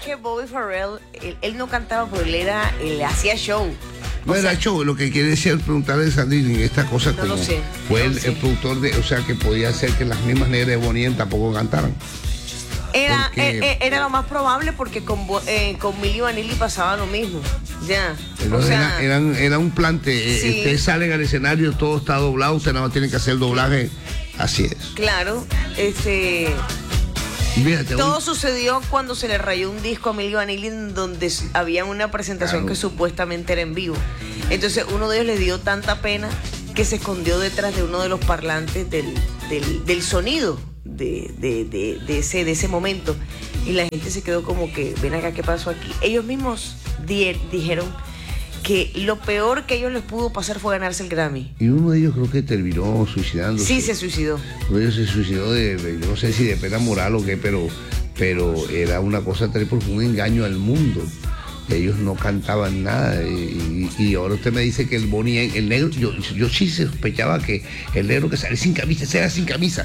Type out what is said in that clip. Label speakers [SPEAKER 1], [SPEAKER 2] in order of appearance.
[SPEAKER 1] que Bobby Farrell, él no cantaba, pero él hacía show.
[SPEAKER 2] No era show, lo que quiere decir preguntarle a Sandrini en esta cosa
[SPEAKER 1] No
[SPEAKER 2] como
[SPEAKER 1] lo sé,
[SPEAKER 2] fue
[SPEAKER 1] no lo sé.
[SPEAKER 2] el productor de, o sea, que podía ser que las mismas negras de Bonnie M tampoco cantaran.
[SPEAKER 1] Era lo más probable porque con Milli Vanilli pasaba lo mismo. Ya.
[SPEAKER 2] Pero
[SPEAKER 1] O sea,
[SPEAKER 2] era un plante.
[SPEAKER 1] Sí.
[SPEAKER 2] Ustedes salen al escenario, todo está doblado, ustedes nada más tienen que hacer el doblaje. Así es.
[SPEAKER 1] claro,
[SPEAKER 2] Fíjate,
[SPEAKER 1] todo sucedió cuando se le rayó un disco a Milli Vanilli en donde había una presentación
[SPEAKER 2] Claro.
[SPEAKER 1] que supuestamente era en vivo. Entonces uno de ellos le dio tanta pena que se escondió detrás de uno de los parlantes del sonido de ese momento. Y la gente se quedó como que, ven acá, ¿qué pasó aquí? Ellos mismos dijeron que lo peor que a ellos les pudo pasar fue ganarse el Grammy.
[SPEAKER 2] y uno de ellos creo que terminó suicidándose.
[SPEAKER 1] Sí, se suicidó.
[SPEAKER 2] Uno de ellos se suicidó yo no sé si de pena moral o qué, pero era una cosa terrible porque fue un engaño al mundo. Ellos no cantaban nada y ahora usted me dice que el Bonnie, el negro, yo sí sospechaba que el negro que sale sin camisa, ese era sin camisa.